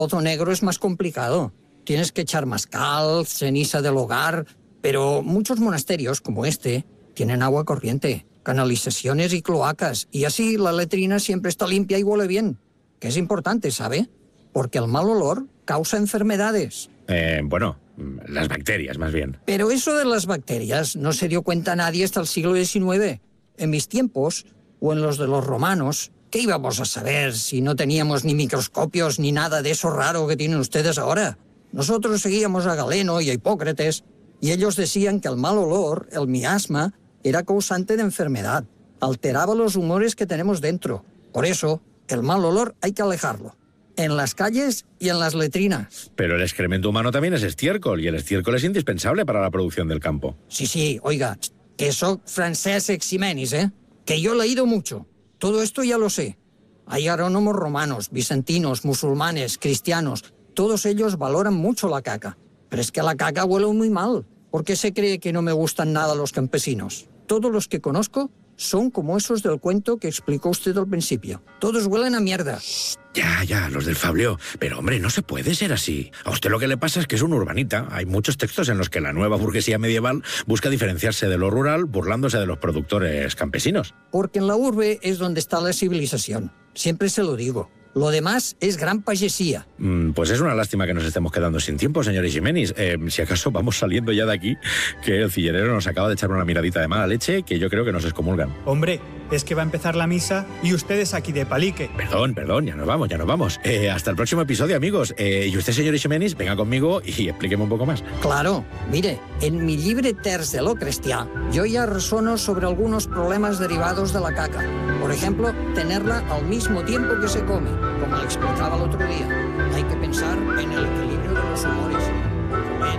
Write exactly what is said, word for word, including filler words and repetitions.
Pozo Negro es más complicado. Tienes que echar más cal, ceniza del hogar, pero muchos monasterios, como este, tienen agua corriente, canalizaciones y cloacas, y así la letrina siempre está limpia y huele bien, que es importante, ¿sabe? Porque el mal olor causa enfermedades. Eh, bueno, las bacterias, más bien. Pero eso de las bacterias no se dio cuenta nadie hasta el siglo diecinueve. En mis tiempos, o en los de los romanos, ¿qué íbamos a saber si no teníamos ni microscopios ni nada de eso raro que tienen ustedes ahora? Nosotros seguíamos a Galeno y a Hipócrates, y ellos decían que el mal olor, el miasma, era causante de enfermedad. Alteraba los humores que tenemos dentro. Por eso, el mal olor hay que alejarlo. En las calles y en las letrinas. Pero el excremento humano también es estiércol, y el estiércol es indispensable para la producción del campo. Sí, sí, oiga, que soy Francesc Ximenis, ¿eh? Que yo he leído mucho. Todo esto ya lo sé. Hay agrónomos romanos, bizantinos, musulmanes, cristianos. Todos ellos valoran mucho la caca. Pero es que la caca huele muy mal. ¿Por qué se cree que no me gustan nada los campesinos? Todos los que conozco son como esos del cuento que explicó usted al principio. Todos huelen a mierda. Ya, ya, los del Fableo. Pero, hombre, no se puede ser así. A usted lo que le pasa es que es un urbanita. Hay muchos textos en los que la nueva burguesía medieval busca diferenciarse de lo rural burlándose de los productores campesinos. Porque en la urbe es donde está la civilización. Siempre se lo digo. Lo demás es gran pajesía. Mm, pues es una lástima que nos estemos quedando sin tiempo, señor Ximenis. Eh, si acaso vamos saliendo ya de aquí, que el cillerero nos acaba de echar una miradita de mala leche que yo creo que nos excomulgan. Hombre, es que va a empezar la misa y ustedes aquí de palique. Perdón, perdón, ya nos vamos, ya nos vamos. Eh, hasta el próximo episodio, amigos. Eh, y usted, señor Ximenis, venga conmigo y explíqueme un poco más. Claro, mire, en mi llibre Terç de lo Cristià, yo ya resono sobre algunos problemas derivados de la caca. Por ejemplo, tenerla al mismo tiempo que se come, como le explicaba el otro día.